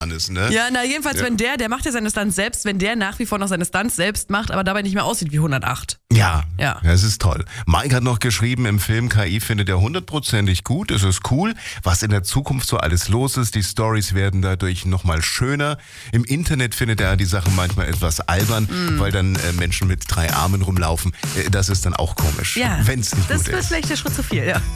ist, ne? Ja, na jedenfalls, wenn der macht ja seine Stunts selbst, wenn der nach wie vor noch seine Stunts selbst macht, aber dabei nicht mehr aussieht wie 108. Ja, Ja. Das ist toll. Mike hat noch geschrieben, im Film KI findet er 100%ig gut, es ist cool, was in der Zukunft so alles los ist, die Stories werden dadurch nochmal schöner. Im Internet findet er die Sachen manchmal etwas albern, weil dann Menschen mit 3 Armen rumlaufen. Das ist dann auch komisch, Ja, wenn es nicht das gut wird ist. vielleicht der Schritt zu viel, ja.